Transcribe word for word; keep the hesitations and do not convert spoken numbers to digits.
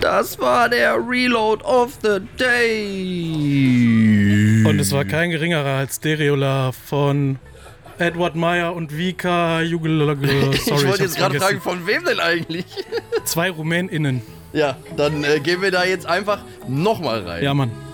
Das war der Reload of the Day. Und es war kein geringerer als Stereola von Edward Meyer und Vika Jugel. Ich wollte jetzt gerade fragen, von wem denn eigentlich? Zwei RumänInnen. Ja, dann äh, gehen wir da jetzt einfach nochmal rein. Ja, Mann.